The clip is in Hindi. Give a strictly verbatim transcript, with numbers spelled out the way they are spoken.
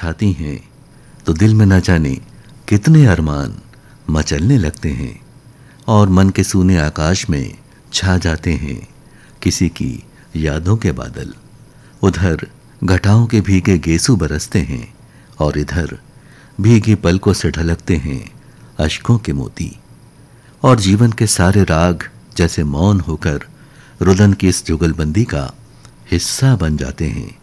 छाती हैं तो दिल में न जाने कितने अरमान मचलने लगते हैं और मन के सूने आकाश में छा जाते हैं किसी की यादों के बादल। उधर घटाओं के भीगे गेसू बरसते हैं और इधर भीगी पलकों से ढलकते हैं अश्कों के मोती, और जीवन के सारे राग जैसे मौन होकर रुदन की इस जुगलबंदी का हिस्सा बन जाते हैं।